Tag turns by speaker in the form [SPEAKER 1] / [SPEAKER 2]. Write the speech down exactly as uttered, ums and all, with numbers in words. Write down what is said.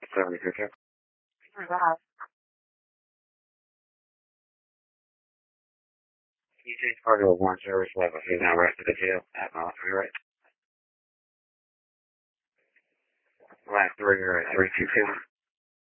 [SPEAKER 1] seventy-two. T J Carter one service level. He's now arrested at jail at mile three right. Last three, right, three two two.